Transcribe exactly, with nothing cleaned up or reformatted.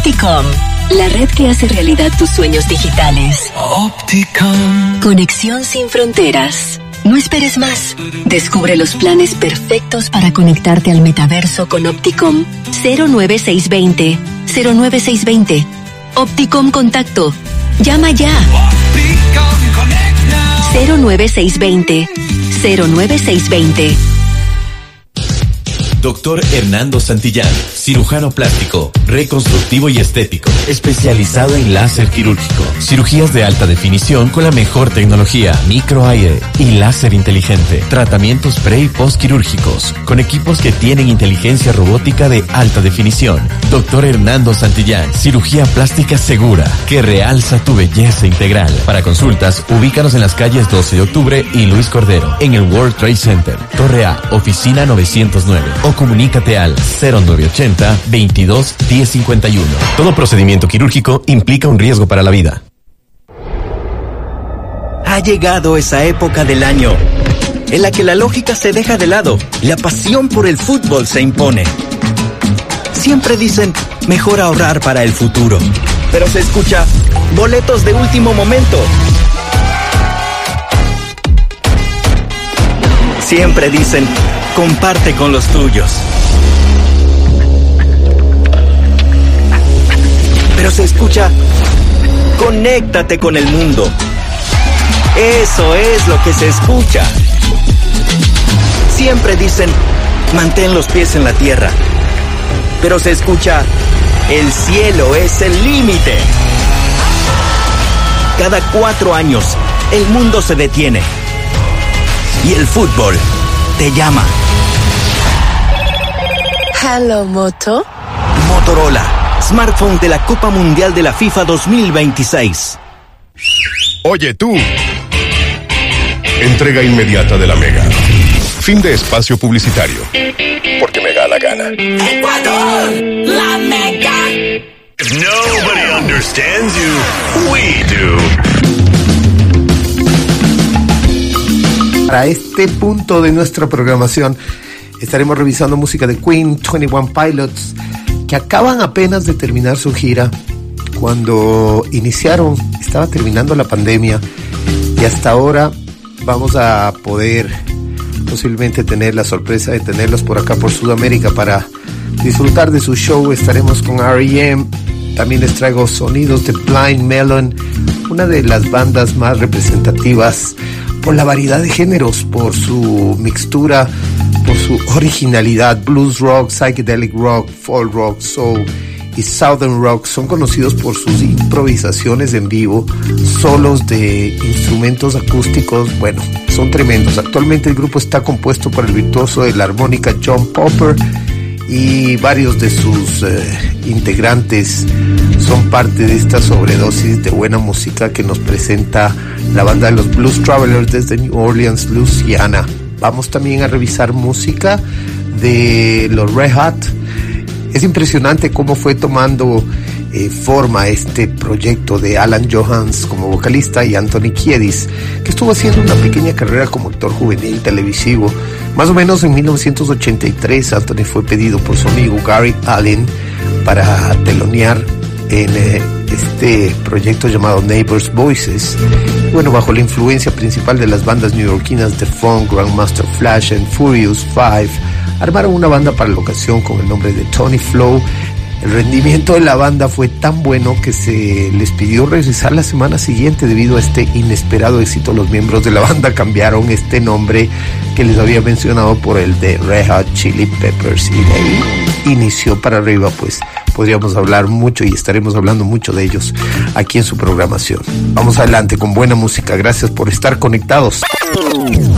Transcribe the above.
Opticom, la red que hace realidad tus sueños digitales. Opticom. Conexión sin fronteras. No esperes más. Descubre los planes perfectos para conectarte al metaverso con Opticom. cero nueve seis dos cero, cero nueve seis dos cero. Opticom Contacto. Llama ya. cero nueve seis dos cero, cero nueve seis dos cero. Doctor Hernando Santillán, cirujano plástico, reconstructivo y estético, especializado en láser quirúrgico, cirugías de alta definición con la mejor tecnología, microaire y láser inteligente, tratamientos pre y post quirúrgicos, con equipos que tienen inteligencia robótica de alta definición. Doctor Hernando Santillán, cirugía plástica segura, que realza tu belleza integral. Para consultas, ubícanos en las calles doce de octubre y Luis Cordero, en el World Trade Center, Torre A, oficina novecientos nueve, o comunícate al cero nueve ochenta, veintidós, diez cincuenta y uno. Todo procedimiento quirúrgico implica un riesgo para la vida. Ha llegado esa época del año en la que la lógica se deja de lado y la pasión por el fútbol se impone. Siempre dicen, mejor ahorrar para el futuro, pero se escucha, boletos de último momento. Siempre dicen, comparte con los tuyos. Pero se escucha, conéctate con el mundo. Eso es lo que se escucha. Siempre dicen, mantén los pies en la tierra. Pero se escucha, el cielo es el límite. Cada cuatro años, el mundo se detiene. Y el fútbol te llama. Hello, Moto. Motorola, smartphone de la Copa Mundial de la FIFA dos mil veintiséis. Oye tú. Entrega inmediata de la Mega. Fin de espacio publicitario. Porque me da la gana. Ecuador, la Mega. If nobody understands you, we do. Para este punto de nuestra programación estaremos revisando música de Queen, veintiuno Pilots, que acaban apenas de terminar su gira. Cuando iniciaron estaba terminando la pandemia y hasta ahora vamos a poder posiblemente tener la sorpresa de tenerlos por acá por Sudamérica para disfrutar de su show. Estaremos con R E M. También les traigo sonidos de Blind Melon, una de las bandas más representativas por la variedad de géneros, por su mixtura, por su originalidad. Blues rock, psychedelic rock, folk rock, soul y southern rock. Son conocidos por sus improvisaciones en vivo, solos de instrumentos acústicos. Bueno, son tremendos. Actualmente el grupo está compuesto por el virtuoso de la armónica John Popper y varios de sus eh, integrantes son parte de esta sobredosis de buena música que nos presenta la banda de los Blues Travelers desde New Orleans, Louisiana. Vamos también a revisar música de los Red Hot. Es impresionante cómo fue tomando eh, forma este proyecto de Alan Johans como vocalista y Anthony Kiedis, que estuvo haciendo una pequeña carrera como actor juvenil televisivo. Más o menos en mil novecientos ochenta y tres, Anthony fue pedido por su amigo Gary Allen para telonear en eh, este proyecto llamado Neighbors Voices. Bueno, bajo la influencia principal de las bandas neoyorquinas The Funk, Grandmaster Flash and Furious Five, armaron una banda para la ocasión con el nombre de Tony Flow. El rendimiento de la banda fue tan bueno que se les pidió regresar la semana siguiente. Debido a este inesperado éxito, los miembros de la banda cambiaron este nombre que les había mencionado por el de Red Hot Chili Peppers, y de ahí inició para arriba. Pues podríamos hablar mucho y estaremos hablando mucho de ellos aquí en su programación. Vamos adelante con buena música. Gracias por estar conectados.